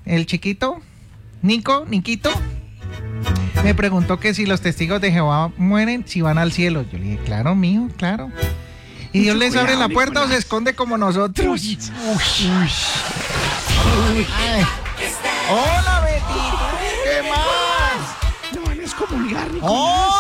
el chiquito, Niquito, me preguntó que si los testigos de Jehová mueren, si van al cielo. Yo le dije, claro, mijo, claro. ¿Y Dios les abre la puerta o se esconde como nosotros? Ay. Hola, Betito, ¿qué más? No van a excomulgar, Nicolás. ¡Oh!